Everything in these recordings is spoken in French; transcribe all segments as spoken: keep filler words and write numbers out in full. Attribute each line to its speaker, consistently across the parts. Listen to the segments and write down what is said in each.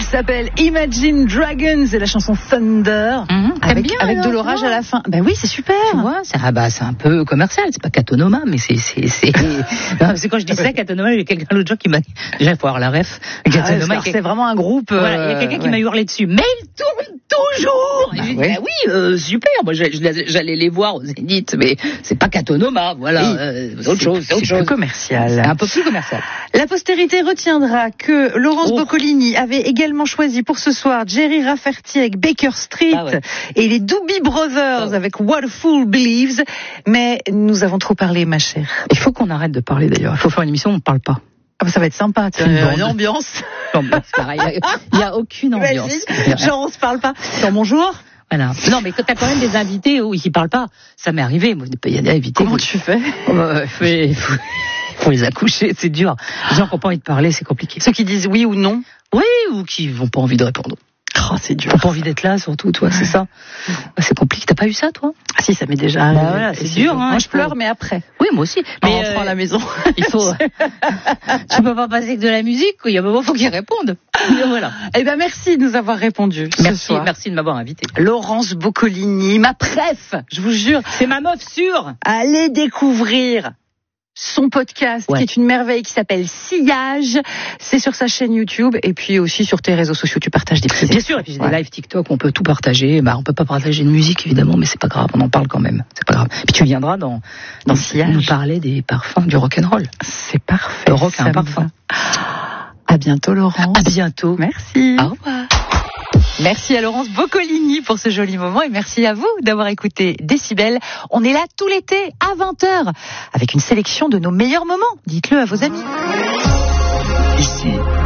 Speaker 1: s'appelle Imagine Dragons et la chanson Thunder.
Speaker 2: Mmh,
Speaker 1: avec
Speaker 2: bien,
Speaker 1: avec
Speaker 2: alors,
Speaker 1: de l'orage à la fin. Ben oui, c'est super.
Speaker 2: Tu vois, c'est, ah bah, c'est un peu commercial, c'est pas Katonoma, mais c'est, c'est, c'est, non, c'est quand je dis ça, Katonoma, il y a quelqu'un l'autre jour qui m'a, déjà, il faut avoir la ref.
Speaker 1: Katonoma, ah, c'est vraiment un groupe,
Speaker 2: voilà, il y a quelqu'un
Speaker 1: euh,
Speaker 2: qui
Speaker 1: ouais.
Speaker 2: m'a hurlé dessus. Mais il tourne toujours!
Speaker 1: Bah,
Speaker 2: et j'ai dit,
Speaker 1: ouais.
Speaker 2: bah oui, euh, super, moi, j'allais, j'allais les voir au Zénith, mais c'est pas Katonoma, voilà,
Speaker 1: oui.
Speaker 2: euh, c'est autre chose, c'est autre
Speaker 1: c'est
Speaker 2: chose.
Speaker 1: plus commercial.
Speaker 2: C'est un peu plus commercial.
Speaker 1: La postérité retiendra que Laurence
Speaker 2: Oh.
Speaker 1: Boccolini avait également choisi pour ce soir Jerry Rafferty avec Baker Street
Speaker 2: Ah ouais.
Speaker 1: et les Doobie Brothers
Speaker 2: Ah ouais.
Speaker 1: avec What a Fool Believes. Mais nous avons trop parlé, ma chère.
Speaker 2: Il faut qu'on arrête de parler d'ailleurs. Il faut faire une émission où on ne parle pas.
Speaker 1: Ah bah ça va être sympa, tu
Speaker 2: Une
Speaker 1: vois,
Speaker 2: bande.
Speaker 1: une ambiance.
Speaker 2: L'ambiance, pareil. Il n'y a aucune ambiance.
Speaker 1: Imagine, genre on se parle pas. Dans bonjour.
Speaker 2: Voilà. Non, mais quand t'as quand même des invités où ils parlent pas, ça m'est arrivé. Moi, il y a des invités.
Speaker 1: Comment
Speaker 2: où...
Speaker 1: tu fais?
Speaker 2: euh, faut, faut, faut les accoucher, c'est dur. Les gens qui n'ont pas envie de parler, c'est compliqué.
Speaker 1: Ceux qui disent oui ou non.
Speaker 2: Oui, ou qui n'ont pas envie de répondre.
Speaker 1: Oh, c'est dur.
Speaker 2: Qui n'ont pas envie d'être là, surtout, toi, c'est ça. C'est compliqué. T'as pas eu ça, toi?
Speaker 1: Ah si, ça m'est déjà.
Speaker 2: Bah voilà, c'est dur, hein.
Speaker 1: Moi, je
Speaker 2: faut...
Speaker 1: pleure, mais après.
Speaker 2: Oui, moi aussi.
Speaker 1: Mais
Speaker 2: Mais
Speaker 1: en rentrant
Speaker 2: euh,
Speaker 1: à la maison.
Speaker 2: Il faut. Tu peux pas passer que de la musique, quoi. Il y a un moment, faut qu'ils répondent. Et voilà.
Speaker 1: Eh ben, merci de nous avoir répondu.
Speaker 2: Merci,
Speaker 1: ce soir.
Speaker 2: merci de m'avoir invité.
Speaker 1: Laurence Boccolini, ma préf, je vous jure.
Speaker 2: C'est ma meuf sûre.
Speaker 1: Allez découvrir son podcast,
Speaker 2: ouais.
Speaker 1: qui est une merveille, qui s'appelle Sillage. C'est sur sa chaîne YouTube et puis aussi sur tes réseaux sociaux. Tu partages des petites.
Speaker 2: Bien sûr, et puis j'ai
Speaker 1: ouais.
Speaker 2: des lives TikTok, on peut tout partager. Bah, on peut pas partager de musique évidemment, mais c'est pas grave, on en parle quand même. C'est pas grave. Puis tu viendras dans dans Sillage nous parler des parfums du rock'n'roll.
Speaker 1: C'est parfait.
Speaker 2: Le rock a un parfum.
Speaker 1: À bientôt, Laurence.
Speaker 2: À bientôt.
Speaker 1: Merci.
Speaker 2: Au revoir.
Speaker 1: Merci à Laurence Boccolini pour ce joli moment et merci à vous d'avoir écouté Décibel. On est là tout l'été à vingt heures avec une sélection de nos meilleurs moments. Dites-le à vos amis.
Speaker 3: Ici.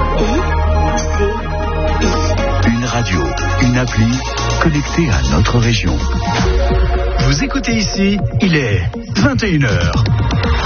Speaker 3: Une radio, une appli connectée à notre région. Vous écoutez ici, il est vingt et une heures.